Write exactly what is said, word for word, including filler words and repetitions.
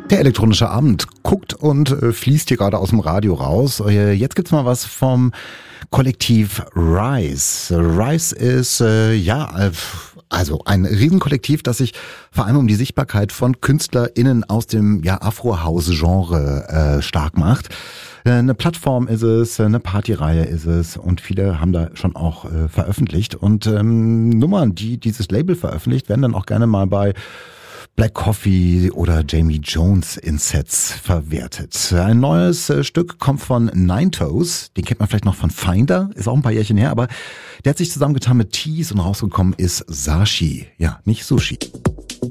Der elektronische Abend guckt und äh, fließt hier gerade aus dem Radio raus. Äh, jetzt gibt's mal was vom Kollektiv Rise. Rise ist, äh, ja, äh, also ein Riesenkollektiv, das sich vor allem um die Sichtbarkeit von KünstlerInnen aus dem ja, Afro-House-Genre äh, stark macht. Äh, eine Plattform ist es, eine Partyreihe ist es und viele haben da schon auch äh, veröffentlicht. Und ähm, Nummern, die dieses Label veröffentlicht, werden dann auch gerne mal bei Black Coffee oder Jamie Jones in Sets verwertet. Ein neues äh, Stück kommt von Nine Toes, den kennt man vielleicht noch von Finder, ist auch ein paar Jährchen her, aber der hat sich zusammengetan mit Tease und rausgekommen ist Sashi, ja, nicht Sushi.